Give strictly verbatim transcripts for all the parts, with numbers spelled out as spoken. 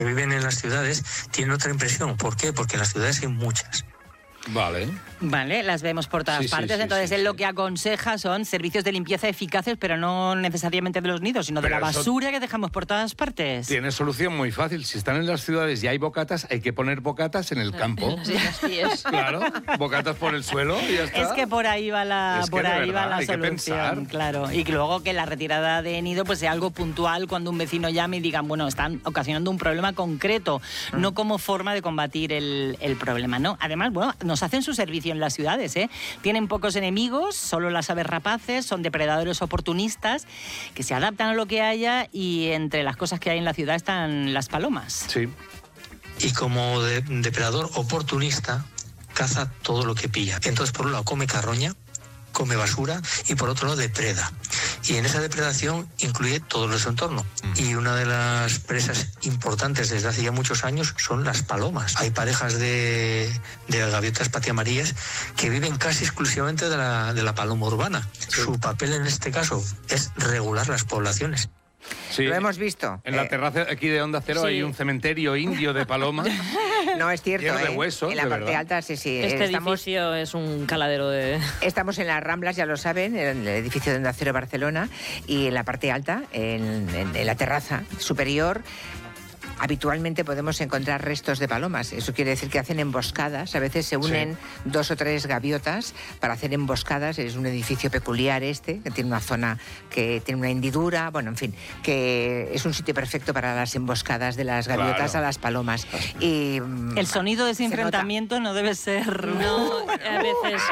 que viven en las ciudades tienen otra impresión. ¿Por qué? Porque en las ciudades hay muchas. Vale. Vale, las vemos por todas Sí, sí, partes. sí, Entonces, sí, él sí. lo que aconseja son servicios de limpieza eficaces, pero no necesariamente de los nidos, sino de Pero la eso- basura que dejamos por todas partes. Tiene solución muy fácil. Si están en las ciudades y hay bocatas, hay que poner bocatas en el campo. Sí, las pies. Claro, bocatas por el suelo y ya está. Es que por ahí va la, Es que por de ahí verdad, va la hay que solución, pensar. claro. Y que luego que la retirada de nido pues sea algo puntual cuando un vecino llame y digan, bueno, están ocasionando un problema concreto, no como forma de combatir el, el problema, ¿no? Además, bueno, nos hacen su servicio en las ciudades, ¿eh? Tienen pocos enemigos, solo las aves rapaces, son depredadores oportunistas que se adaptan a lo que haya y entre las cosas que hay en la ciudad están las palomas. Sí. Y como de- depredador oportunista, caza todo lo que pilla. Entonces, por un lado, come carroña, come basura y por otro lado, depreda. Y en esa depredación incluye todo nuestro entorno. Y una de las presas importantes desde hace ya muchos años son las palomas. Hay parejas de, de gaviotas patiamarillas que viven casi exclusivamente de la, de la paloma urbana. Su papel en este caso es regular las poblaciones. Sí. Lo hemos visto. En la Eh, terraza aquí de Onda Cero sí. hay un cementerio indio de palomas. No, es cierto. Lleno de ¿eh? huesos, En la de parte verdad. alta, sí, sí. Este estamos, edificio es un caladero de... estamos en las Ramblas, ya lo saben, en el edificio de Onda Cero Barcelona, y en la parte alta, en, en- en la terraza superior, habitualmente podemos encontrar restos de palomas. Eso quiere decir que hacen emboscadas. A veces se unen dos o tres gaviotas para hacer emboscadas. Es un edificio peculiar este, que tiene una zona que tiene una hendidura. Bueno, en fin, que es un sitio perfecto para las emboscadas de las gaviotas Claro. a las palomas. Y mm, El sonido de ese se nota. enfrentamiento no debe ser... No, a veces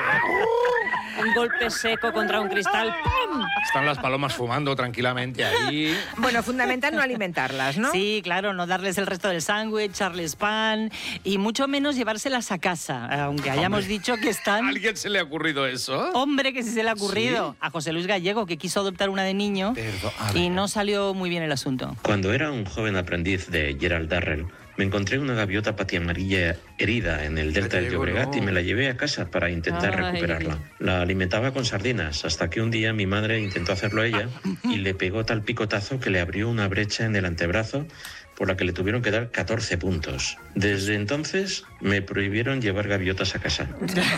un golpe seco contra un cristal. ¡Pum! Están las palomas fumando tranquilamente ahí. Bueno, fundamental no alimentarlas, ¿no? Sí, claro, no darles el resto del sándwich, echarles pan y mucho menos llevárselas a casa, aunque hayamos Hombre. dicho que ¿A están... alguien se le ha ocurrido eso? Hombre, que si se le ha ocurrido. A José Luis Gallego, que quiso adoptar una de niño Perdón, a y ver. no salió muy bien el asunto. Cuando era un joven aprendiz de Gerald Darrell, me encontré una gaviota patiamarilla herida en el delta del Diego, Llobregat no. y me la llevé a casa para intentar Ay. recuperarla. La alimentaba con sardinas, hasta que un día mi madre intentó hacerlo ella y le pegó tal picotazo que le abrió una brecha en el antebrazo por la que le tuvieron que dar catorce puntos. Desde entonces me prohibieron llevar gaviotas a casa.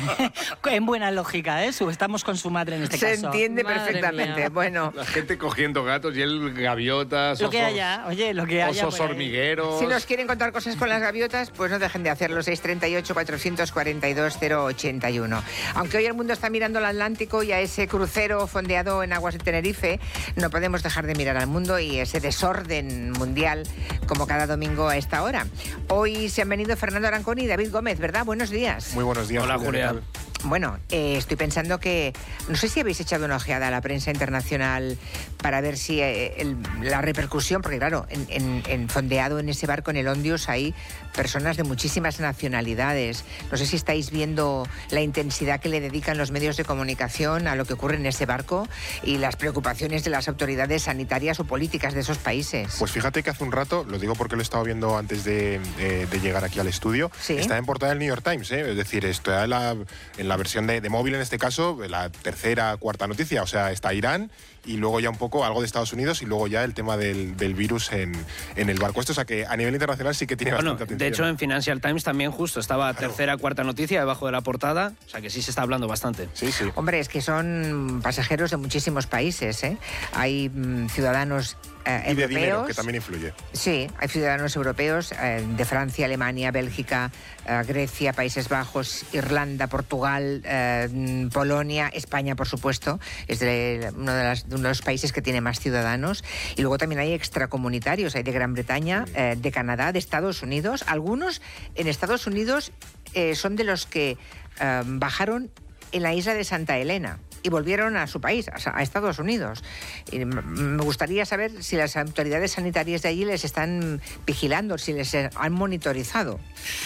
En buena lógica, ¿eh? Su- Estamos con su madre en este Se caso. entiende Madre perfectamente. mía. Bueno, La gente cogiendo gatos y él gaviotas, Lo que osos- haya, oye, lo que haya. osos por ahí. hormigueros. si nos quieren contar cosas con las gaviotas, pues no dejen de hacerlo. seis treinta y ocho, cuatrocientos cuarenta y dos, cero ochenta y uno. Aunque hoy el mundo está mirando al Atlántico y a ese crucero fondeado en aguas de Tenerife, no podemos dejar de mirar al mundo y ese desorden mundial como cada domingo a esta hora. Hoy se han venido Fernando Arancón y David Gómez, ¿verdad? Buenos días. Muy buenos días. Hola, Julia. ¿qué tal? Bueno, eh, estoy pensando que... No sé si habéis echado una ojeada a la prensa internacional para ver si eh, el- la repercusión... Porque claro, en, en- en fondeado en ese barco, en el Ondius, hay personas de muchísimas nacionalidades. No sé si estáis viendo la intensidad que le dedican los medios de comunicación a lo que ocurre en ese barco y las preocupaciones de las autoridades sanitarias o políticas de esos países. Pues fíjate que hace un rato, lo digo porque lo he estado viendo antes de, eh, de llegar aquí al estudio, Sí. está en portada del New York Times, ¿eh? Es decir, está en la, en la versión de, de móvil en este caso, la tercera, cuarta noticia, o sea, está Irán y luego ya un poco algo de Estados Unidos y luego ya el tema del, del virus en, en el barco. Esto, o sea, que a nivel internacional sí que tiene Bueno, bastante de atención. hecho en Financial Times también justo estaba tercera, cuarta noticia debajo de la portada, o sea que sí se está hablando bastante. Sí, sí. Hombre, es que son pasajeros de muchísimos países, ¿eh? Hay mm, ciudadanos eh, Y de europeos. dinero, que también influye. Sí, hay ciudadanos europeos eh, de Francia, Alemania, Bélgica, eh, Grecia, Países Bajos, Irlanda, Portugal, eh, mm, Polonia, España, por supuesto. Es de uno de, las- de uno de los países que tiene más ciudadanos. Y luego también hay extracomunitarios, hay de Gran Bretaña, eh, de Canadá, de Estados Unidos. Algunos en Estados Unidos eh, son de los que eh, bajaron en la isla de Santa Elena y volvieron a su país, a a Estados Unidos. Y m- me gustaría saber si las autoridades sanitarias de allí les están vigilando, si les han monitorizado.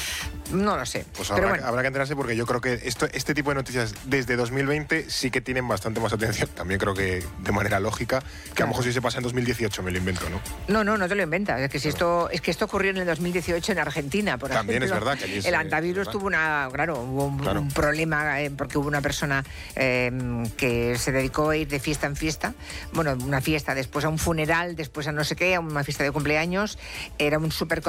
No lo sé. Pues Pero habrá, bueno, habrá que enterarse porque yo creo que esto, este tipo de noticias desde dos mil veinte sí que tienen bastante más atención. También creo que de manera lógica, que a lo mejor si se pasa en dos mil dieciocho me lo invento, ¿no? no, no, no te lo inventas. Es que, si esto, es que esto ocurrió en el dos mil dieciocho en Argentina, por También es ejemplo. verdad que allí El se- antivirus ¿verdad? tuvo una... Claro, hubo un, Claro. un problema eh, porque hubo una persona eh, que se dedicó a ir de fiesta en fiesta. Bueno, una fiesta, después a un funeral, después a no sé qué, a una fiesta de cumpleaños. Era un súper